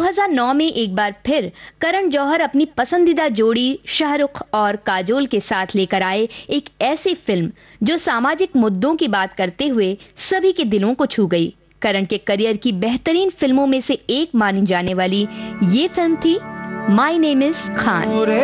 2009 में एक बार फिर करण जौहर अपनी पसंदीदा जोड़ी शाहरुख और काजोल के साथ लेकर आए एक ऐसी फिल्म जो सामाजिक मुद्दों की बात करते हुए सभी के दिलों को छू गई। करण के करियर की बेहतरीन फिल्मों में से एक मानी जाने वाली ये फिल्म थी माय नेम इज खान।